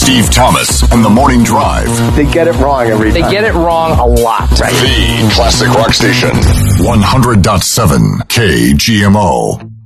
Steve Thomas and the Morning Drive. They get it wrong every time. They get it wrong a lot. The Classic Rock Station. 100.7 KGMO.